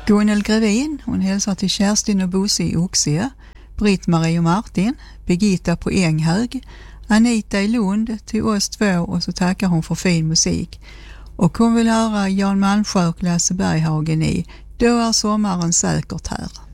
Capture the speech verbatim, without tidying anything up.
Gunnel Grevin, hon hälsar till Kerstin och Bosse i Oxie, Britt-Marie och Martin, Birgitta på Änghög, Anita i Lund, till oss två, och så tackar hon för fin musik. Och hon vill höra Jan Malmsjö och Lasse Berghagen i Då är sommaren säkert här.